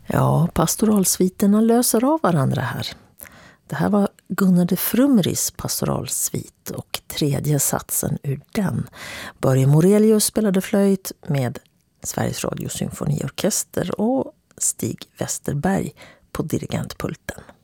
Ja, pastoralsviterna löser av varandra här. Det här var Gunnar de Frumris pastoralsvit och tredje satsen ur den. Börje Morelius spelade flöjt med Sveriges Radio Symfoniorkester och Stig Westerberg på dirigentpulten.